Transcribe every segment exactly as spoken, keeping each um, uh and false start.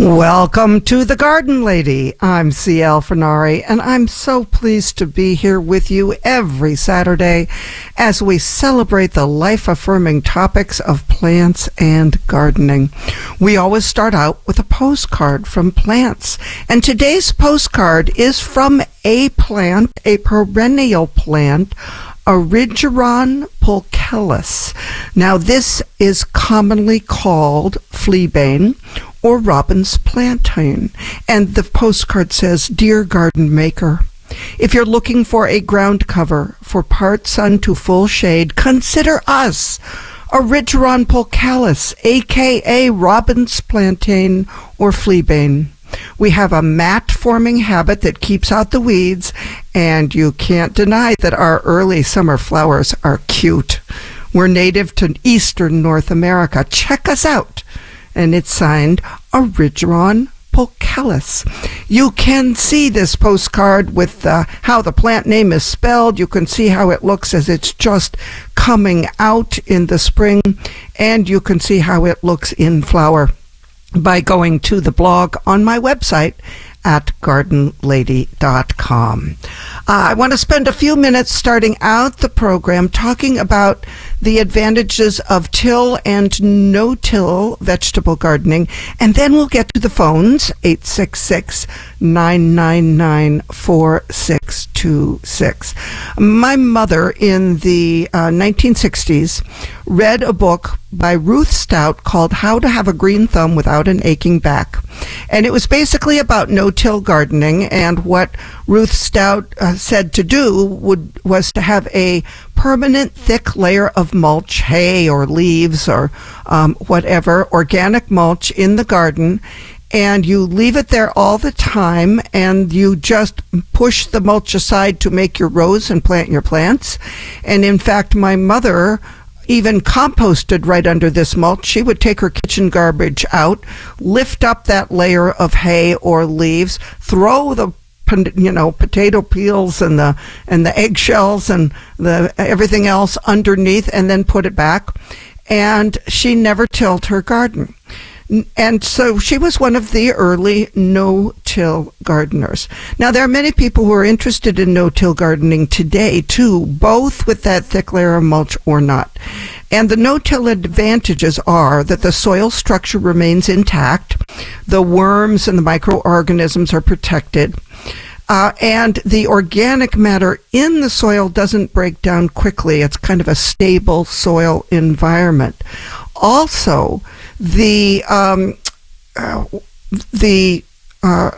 Welcome to The Garden Lady. I'm C L Fernari, and I'm so pleased to be here with you every Saturday as we celebrate the life-affirming topics of plants and gardening. We always start out with a postcard from plants, and today's postcard is from a plant, a perennial plant, Erigeron pulchellus. Now, this is commonly called fleabane or robin's plantain. And the postcard says, "Dear garden maker, if you're looking for a ground cover for part sun to full shade, consider us, Erigeron pulchellus, aka robin's plantain or fleabane. We have a mat-forming habit that keeps out the weeds, and you can't deny that our early summer flowers are cute. We're native to eastern North America. Check us out." And it's signed Erigeron pulchellus. You can see this postcard with uh, how the plant name is spelled. You can see how it looks as it's just coming out in the spring, and you can see how it looks in flower by going to the blog on my website at garden lady dot com. Uh, I want to spend a few minutes starting out the program talking about the advantages of till and no-till vegetable gardening, and then we'll get to the phones, eight six six, nine nine nine, four six two six. My mother in the uh, nineteen sixties read a book by Ruth Stout called How to Have a Green Thumb Without an Aching Back. And it was basically about no-till gardening, and what Ruth Stout uh, said to do would was to have a permanent thick layer of mulch, hay or leaves or um, whatever, organic mulch in the garden, and you leave it there all the time, and you just push the mulch aside to make your rows and plant your plants. And in fact, my mother even composted right under this mulch. She would take her kitchen garbage out, lift up that layer of hay or leaves, throw the you know potato peels and the and the eggshells and the everything else underneath, and then put it back. And she never tilled her garden. And so she was one of the early no-till gardeners. Now, there are many people who are interested in no-till gardening today, too, both with that thick layer of mulch or not. And the no-till advantages are that the soil structure remains intact, the worms and the microorganisms are protected, uh, and the organic matter in the soil doesn't break down quickly. It's kind of a stable soil environment. Also, the um, uh, the uh,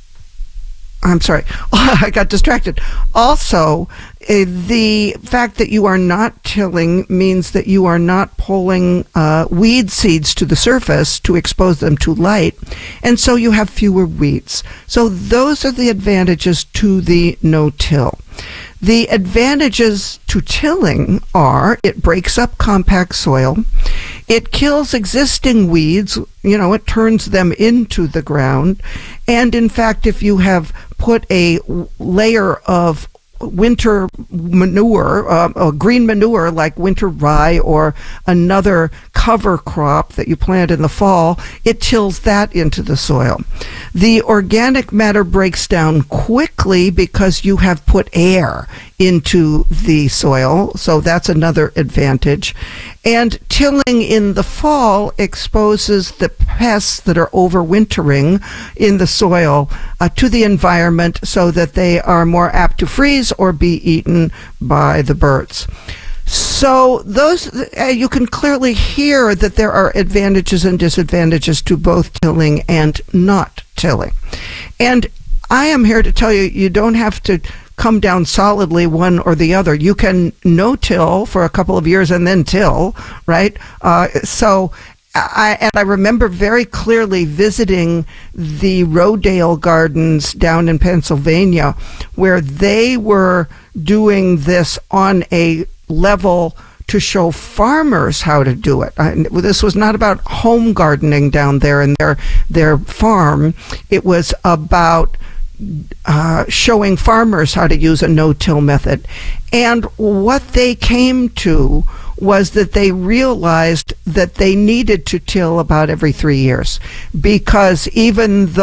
I'm sorry, I got distracted. Also, uh, the fact that you are not tilling means that you are not pulling uh, weed seeds to the surface to expose them to light, and so you have fewer weeds. So those are the advantages to the no-till. The advantages to tilling are it breaks up compact soil, it kills existing weeds, you know, it turns them into the ground, and in fact, if you have put a layer of winter manure, uh, or green manure like winter rye or another cover crop that you plant in the fall, it tills that into the soil. The organic matter breaks down quickly because you have put air into the soil, so that's another advantage. And tilling in the fall exposes the pests that are overwintering in the soil uh, to the environment so that they are more apt to freeze or be eaten by the birds. So those uh, you can clearly hear that there are advantages and disadvantages to both tilling and not tilling. And I am here to tell you, you don't have to come down solidly one or the other. You can no-till for a couple of years and then till, right? Uh, so I, and I remember very clearly visiting the Rodale Gardens down in Pennsylvania, where they were doing this on a level to show farmers how to do it. I, this was not about home gardening down there in their their farm. It was about uh, showing farmers how to use a no-till method. And what they came to was that they realized that they needed to till about every three years because even though